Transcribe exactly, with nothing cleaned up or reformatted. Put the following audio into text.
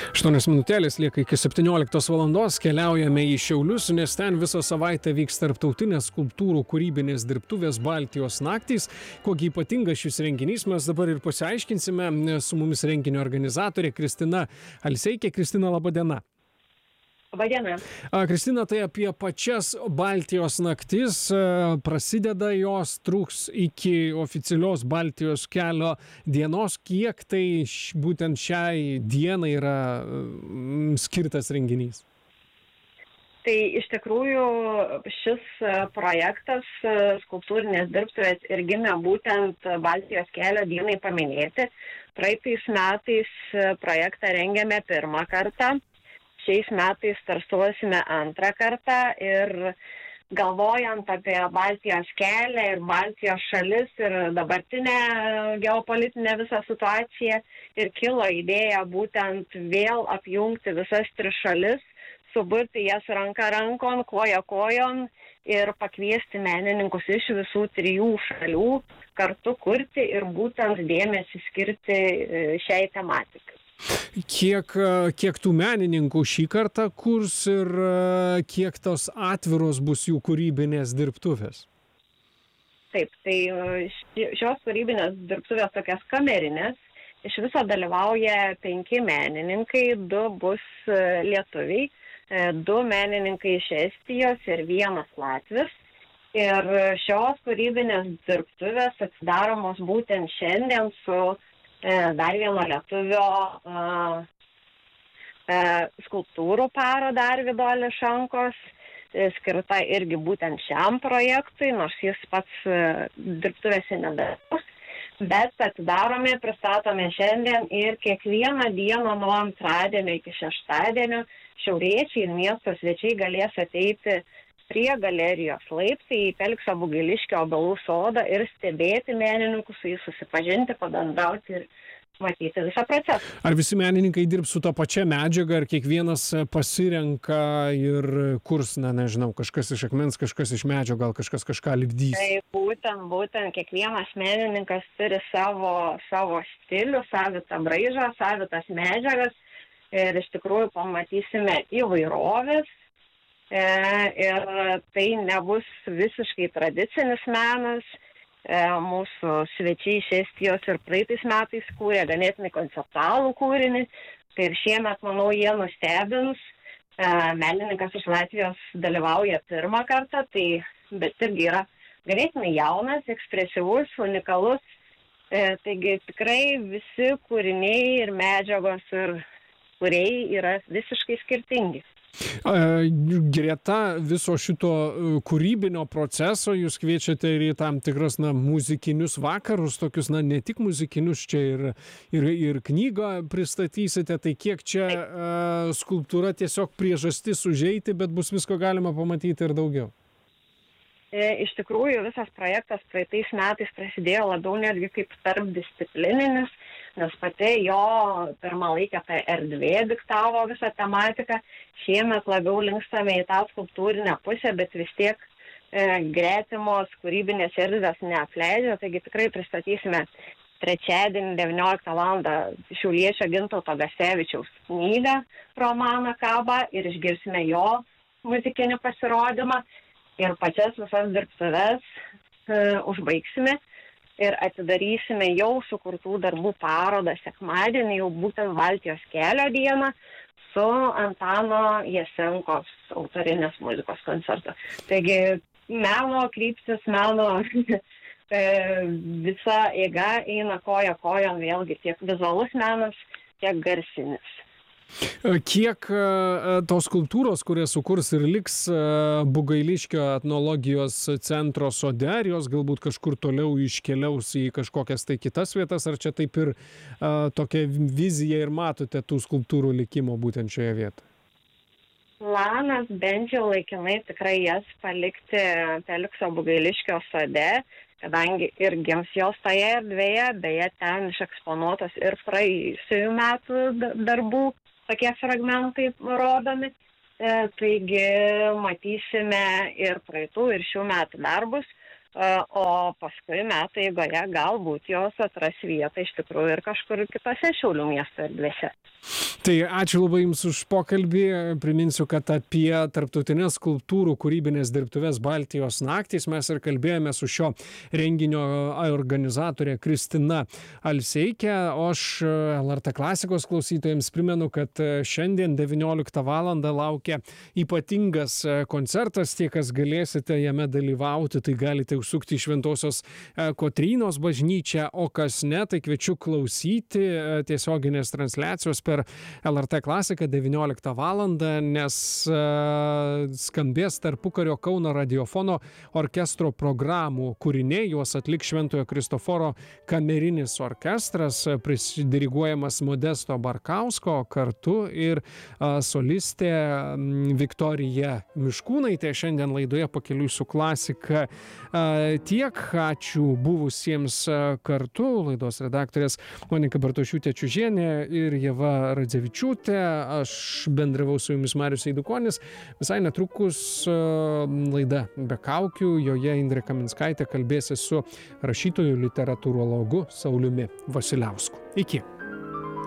aštuonios minutėlės lieka iki septynioliktos valandos, keliaujame į Šiaulius, nes ten visą savaitę vyks tarptautinės skulptūrų kūrybinės dirbtuvės Baltijos naktys. Kogi ypatingas šis renginys, mes dabar ir pasiaiškinsime. Su mumis renginio organizatorė Kristina Alseikė. Kristina, laba diena. Labadiena. Kristina, tai apie pačias Baltijos naktis. Prasideda jos, truks iki oficialios Baltijos kelio dienos. Kiek tai būtent šiai dienai yra skirtas renginys? Tai iš tikrųjų šis projektas skulptūrinės dirbtuvės ir gimė būtent Baltijos kelio dienai paminėti. Praeitais metais projektą rengėme pirmą kartą. Šiais metais startuosime antrą kartą ir galvojant apie Baltijos kelią ir Baltijos šalis ir dabartinę geopolitinę visą situaciją ir kilo idėja būtent vėl apjungti visas tris šalis, suburti jas ranka rankon, koja kojon ir pakviesti menininkus iš visų trijų šalių kartu kurti ir būtent dėmesį skirti šiai tematikai. Kiek, kiek tų menininkų šį kartą kurs ir kiek tos atviros bus jų kūrybinės dirbtuvės? Taip, tai šios kūrybinės dirbtuvės tokias kamerinės. Iš viso dalyvauja penki menininkai, du bus lietuviai, du menininkai iš Estijos ir vienas latvis. Ir šios kūrybinės dirbtuvės atsidaromos būtent šiandien su dar vieno lietuvio uh, uh, skulptūrų parodą Arvydo Ališankos, skirta irgi būtent šiam projektui, nors jis pats uh, dirbtuvėse nedalyvaus. Bet atidarome, pristatome šiandien ir kiekvieną dieną nuo antradienio iki šeštadienio šiauriečiai ir miesto svečiai galės ateiti prie galerijos laiptai į Felikso Bugailiškio obelų sodą ir stebėti menininkus, su jais susipažinti, pabendrauti ir matyti visą procesą. Ar visi menininkai dirbs su to pačia medžiaga, ar kiekvienas pasirenka ir kurs, na nežinau, kažkas iš akmens, kažkas iš medžio, gal kažkas kažką lipdys? Tai būtent, būtent kiekvienas menininkas turi savo, savo stilių, savitą braižą, savitas medžiagas ir iš tikrųjų pamatysime įvairovės. Ir tai nebus visiškai tradicinis menas. Mūsų svečiai iš Estijos ir praeitais metais kūrė ganėtinai konceptualų kūrinį. Tai ir šiemet, manau, jie nustebins. Menininkas iš Latvijos dalyvauja pirmą kartą, tai, bet irgi yra ganėtinai jaunas, ekspresyvus, unikalus. Taigi tikrai visi kūriniai ir medžiagos ir kūrėjai yra visiškai skirtingi. Greta viso šito kūrybinio proceso jūs kviečiate ir į tam tikras na, muzikinius vakarus, tokius na, ne tik muzikinius, čia ir, ir, ir knygą pristatysite, tai kiek čia uh, skulptūra tiesiog priežastis užeiti, bet bus visko galima pamatyti ir daugiau? Iš tikrųjų, visas projektas praeitais metais prasidėjo labiau netgi kaip tarpdisciplininis, nes pati jo pirmalaikė ta erdvė diktavo visą tematiką. Šiemet labiau linkstame į tą skulptūrinę pusę, bet vis tiek e, gretimos kūrybinės erdvės neapleidžia, taigi tikrai pristatysime trečiadienį devynioliktą valandą šiauliečio Gintauto Gasevičiaus knygą romaną Kaba ir išgirsime jo muzikinį pasirodymą ir pačias visas dirbtuves e, užbaigsime. Ir atidarysime jau sukurtų darbų parodą sekmadienį, jau būtent Baltijos kelio dieną, su Antano Jasenkos autorinės muzikos koncertu. Taigi meno kryptis, meno visa eiga eina koja kojon, vėlgi tiek vizualus menas, tiek garsinis. Kiek tos skulptūros, kurias sukurs ir liks Bugailiškio etnologijos centro sode, ar jos galbūt kažkur toliau iškeliaus į kažkokias tai kitas vietas, ar čia taip ir a, tokia vizija ir matote tų skulptūrų likimo būtent šioje vietoje? Planas bent jau laikinai tikrai jas palikti Felikso Bugailiškio sode, kadangi ir gims jos toje erdvėje, beje, ten išeksponuotos ir praėjusių metų darbų tokie fragmentai rodomi. E, taigi matysime ir praeitų, ir šių metų darbus, e, o paskui metų eigoje galbūt jos atras vietą iš tikrųjų ir kažkur kitose Šiaulių miesto erdvėse. Tai ačiū labai Jums už pokalbį. Priminsiu, kad apie tarptautinės skulptūrų kūrybinės dirbtuvės Baltijos naktys mes ir kalbėjome su šio renginio organizatorė Kristina Alseikė. O aš L R T klasikos klausytojams primenu, kad šiandien devynioliktą valandą laukia ypatingas koncertas. Tie, kas galėsite jame dalyvauti, tai galite užsukti į Šventosios Kotrynos bažnyčią, o kas ne, tai kviečiu klausyti tiesioginės transliacijos per L R T klasiką devynioliktą valandą, nes uh, skambės tarpukario Kauno radiofono orkestro programų kūriniai, juos atliks Šventojo Kristoforo kamerinis orkestras, prisidiriguojamas Modesto Barkausko, kartu ir uh, solistė Viktorija Miškūnaitė. Šiandien laidoje Pakeliui su klasika uh, tiek. Ačiū buvusiems uh, kartu, laidos redaktorės Monika Bartošiūtė-Čiužienė ir Ieva Radzevičiūtė. Aš bendravau su Jumis Marius Eidukonis. Visai netrukus laida Be kaukių, joje Indrė Kaminskaitė kalbėsi su rašytoju literatūrologu Sauliumi Vasiliausku. Iki.